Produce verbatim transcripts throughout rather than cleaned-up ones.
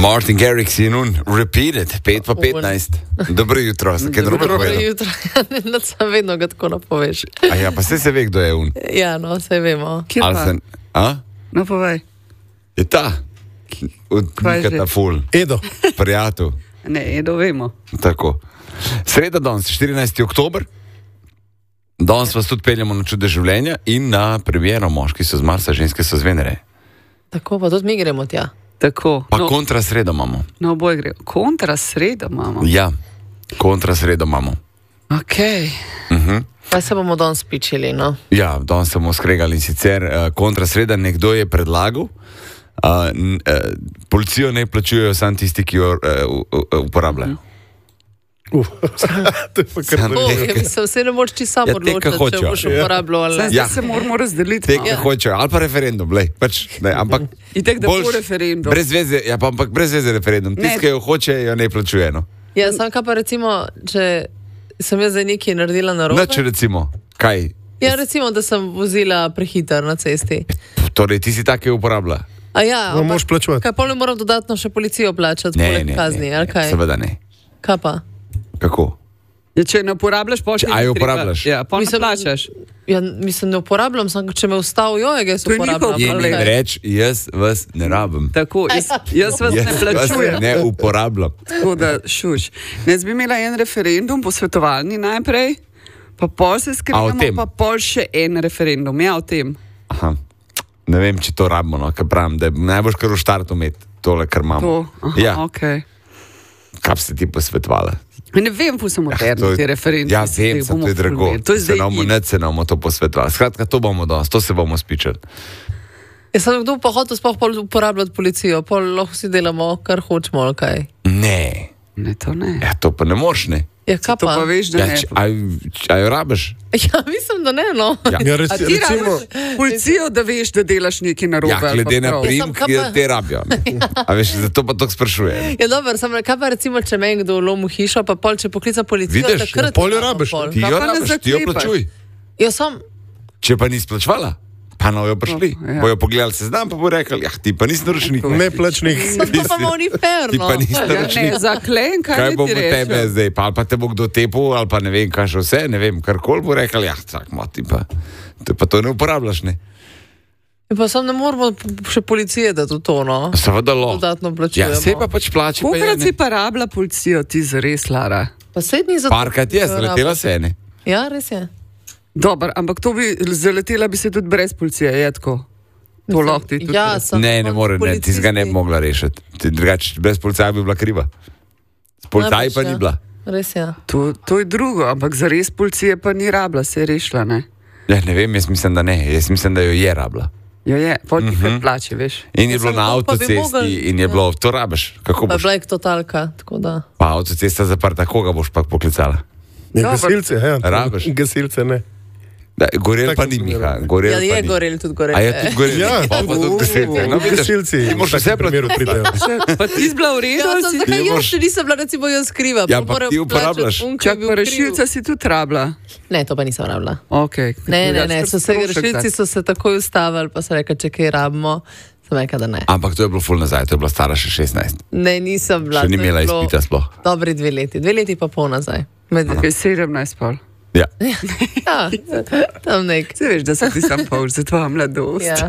Martin Garrix in un repeated, pet pa petnajst. Dobro jutro, sem kaj drugo Dobro povedal. jutro, ne sem vedno ga tako napoveš. A ja, pa se se ve, kdo je un. Ja, no, saj vemo. Kje Ali pa? sem, a? No, povej. Je ta, od Kaj že? Nikata Ful, Edo. prijatelj. Ne, Edo vemo. Tako. Sreda danes, štirinajsti oktober. Danes vas tudi peljemo na čude življenja in na premiero Moški so z Marsa, ženske so z Venere. Tako pa tudi mi gremo tja. Tako. Pa No, kontra sredo imamo. no oboj gre. Kontra sredo imamo. Ja, kontra sredo imamo. Ok. Uh-huh. Pa se bomo danes pičili, no. Ja, danes smo skregali in sicer uh, kontra sreda nekdo je predlagal, uh, n, uh, policijo ne plačujejo samo tisti, ki jo uh, uh, uporabljajo. Uf, to je pa kar Sam- O, nekaj. ja, mislim, se ne moreš ti sam Ja, te, odločiti, ka če hočejo. boš uporabljal ali Zdaj ne. Ja. se moramo razdeliti. Te, malo. ki ja. hočejo, ali pa referendum, lej, pač, ne, ampak Itek, da bo boljš- referendum. brez veze, ja, pa, ampak brez veze referendum. Ne. Tisti, ki jo hoče, jo ne plačuje. No. Ja, sam kaj pa recimo, če sem jaz zdaj nekaj naredila na robe. Noč recimo, kaj? Ja, recimo, da sem vozila prehiter na cesti. Torej, ti si tak, ki jo uporablja? A ja, No, ampak moraš plačevati. kaj pol ne moram dodatno še policijo plačati, Ne, poleg ne, kazni, ne, ali ne, kaj? seveda ne. Kaj pa? Kako? Ja, če ne uporabljaš, pa Če- a jo uporabljaš? Ja, pa ne Mislim- plačaš. Ja, mislim, ne uporabljam, samo če me ustavijo, je jaz To je njihov uporabljam. Je ali problem. mi kaj? reč, jaz vas ne rabim. Tako, jaz, jaz vas ne Jaz vas plačujem. ne uporabljam. Tako da, šuš. Ne, bi imela en referendum, posvetovalni najprej, pa pol se A o skrijemo, tem? pa pol še en referendum. Ja, o tem. Aha. Ne vem, če to rabimo, no, kaj pravim, da najboljš kar v štartu imeti tole, kar imamo. To, aha, Ja, ok. kaj bi se ti posvetovala? Ne vem, fu so moderni ti referendumi. Ja, se vem, jih sem bomo to je drago. ful imeli. To je Se zdaj nam in. ne se nam to posvetovali. Skratka, to bomo danes, to se bomo spičali. Jaz sem kdo pa hotel sploh pol uporabljati policijo, pol lahko si delamo, kar hočemo, ali kaj. Ne, Ne, to ne. ja, to pa ne moš, ne. Ja, kaj To pa? pa veš, da Ja, ne. če, a, a jo rabiš? Ja, mislim, da ne, no. Ja. Ja, rec, A ti recimo, rabiš policijo, da veš, da delaš nekaj narobe. Ja, ali pa glede na prav? prim, Sem kaj ki pa- te rabijo. A veš, zato pa to sprašuje. Ja, dobro, sem kaj pa recimo, če me kdo lomi hišo, pa pol, če poklica policijo, Vidiš, takrat pol jo imamo rabiš, pol. Ti Kaj jo pa ne rabiš, ti jo zaklepaš? plačuj. Ja, sem, Če pa nisi plačvala, pa no jo prišli. Oh, ja. Bojo pogledali seznam, pa bo rekel, ja, ti pa nisi naročnik. ne plačnik. pa to pa malo ni fair, Ti no. pa nisi Ja, naročnik. ne, zaklen, kaj, Kaj naj bo ti v tebe rečem? zdaj, pa, ali pa te bo kdo tepel, ali pa ne vem, kaj še vse, ne vem, karkoli bo rekel, ja, tak, moti pa, to, pa to ne uporabljaš, ne. Ja, pa sem ne moramo še policije, da to to, no. Seveda lo. Dodatno Ja, plačujemo. se pa pač plači, pa je, Kolikrat si ne. pa rabila policijo, ti zares, Lara? Pa sedni za to. Parkrat je, zaletela se, ne. Ja, res je. Dobar, ampak to bi zaletela bi se tudi brez policije, je tako. To lahko ti tudi. Ja, res. sem Ne, ne more, ne, ti ga ne bi mogla rešiti. Ti drugače, brez policaja bi bila kriva. S policaji pa Najbrž, ni ja. bila. Res je. To, to je drugo, ampak zares policije pa ni rabila, se je rešila, ne? Ja, ne vem, jaz mislim, da ne, jaz mislim, da jo je rabila. Jo je, pol ti Mhm. kar plače, veš. In je Ja, bilo samo na to pa bi avtocesti mogli- in je bilo, to rabiš, kako Pa je boš? bila je totalka, tako da. Pa avtocesta zaprta, koga boš pa poklicala? Ne, Dobro. gasilce, ja. Rabiš? Gasilce ne. Da, gorel Tako pa ni, sem Miha, razumel. gorel Ja, pa je ni. gorel tudi gorel. A je tudi gorel? Ja. Pa pa tudi gasilci. No, vidiš, Gasilci ti moraš v vse takem primeru plačati. pridejo. Pa ti si bila v redu, Ja, ali sem si zakaj Ti jaz moraš- še nisem bila, recimo jaz kriva. Ja, pol pa moram ti uporabljaš. plačati un, ki je čak bil pa kriv. rešilca si tudi rabila. Ne, to pa nisem rabila. Okay. Ne, ne, ne, so se rešilci so se takoj ustavili, pa so rekli, če kaj rabimo, sem rekla, da ne. Ampak to je bilo ful nazaj, to je bila stara še šestnajst. Ne, nisem bila. Še ni to je imela bilo izpita sploh. Dobri dve leti, dve leti pa pol nazaj. Med, Okay, sedemnajst pol. Ja. ja, tam nek. Se veš, da sem ti sam pol za tvojo mladost. Ja.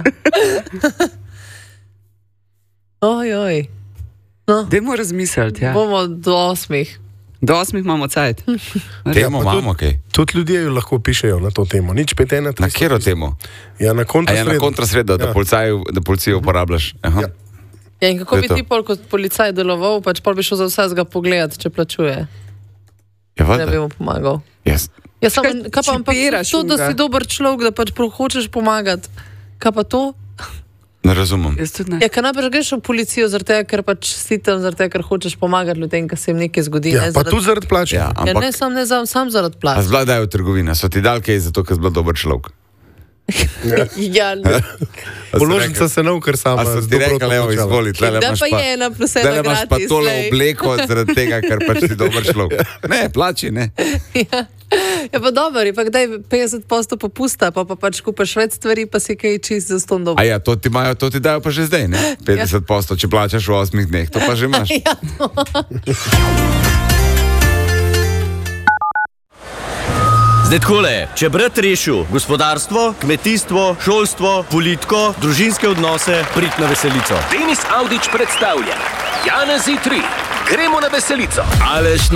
Oj, oj. No, Dajmo razmisliti, ja. bomo do osmih. Do osmih imamo cajt. Temo pa imamo, kaj? Tudi ljudje jo lahko pišejo na to temo. Nič pet ena. Na kjero temo? Ja, na A kontra je na sredo. kontrasredo, da, Ja. policaju, da policijo uporabljaš? Aha. Ja. Ja, in kako To je bi to. ti pol kot policaj deloval, pač pol bi šel za vsega pogledat, če plačuje. Ja, Ne bi valjda. mu pomagal. Jaz. Ja, samo, Kaj kaj pa ampak čipiraš to, da unga? si dober človek, da pač prav hočeš pomagati. Kaj pa to? Ne razumem. Jaz tudi ne. Ja, ker najprej greš v policijo, zaradi tega, ker pač si tam, zaradi tega, ker hočeš pomagati ljudem, ker se jim nekaj zgodi. Ja, ne, pa zaradi- tudi zaradi plače. Ja, Ja, ampak ne, sam, ne, sam, sam zaradi a plač. zvladajo trgovina, so ti dal kaj zato, ker si bil dober človek. Ja, ne. Položnica se nav, ker sama. A so z ti rekli, dobroto evo, plačala. izvoli, tlele Da imaš pa pa, je ena plus ena tlele imaš pa gratis, tole glej. obleko zaradi tega, ker pač si dober človek. Ne, plači, ne. Ja. Je pa dobro, je pa kdaj petdeset odstotkov popusta, pa, pa pač kupaš več stvari, pa si kaj čist za ston dobro. A ja, to ti, imajo, to ti dajo pa že zdaj, ne? petdeset odstotkov, če plačaš v osmih dneh, to pa že imaš. Ja, no. Zdaj takole, če brat rešil gospodarstvo, kmetijstvo, šolstvo, politiko, družinske odnose, prid na veselico. Denis Avdić predstavlja Janezi tri. Gremo na veselico. Aleš